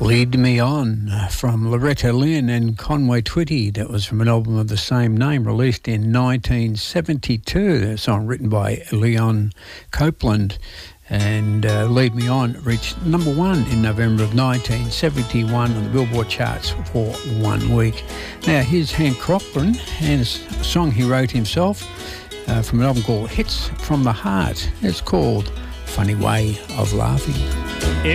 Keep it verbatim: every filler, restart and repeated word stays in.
Lead Me On from Loretta Lynn and Conway Twitty. That was from an album of the same name released in nineteen seventy-two. A song written by Leon Copeland. And uh, Lead Me On reached number one in November of nineteen seventy-one on the Billboard charts for one week. Now here's Hank Cochran and a song he wrote himself uh, from an album called Hits from the Heart. It's called Funny Way of Laughing.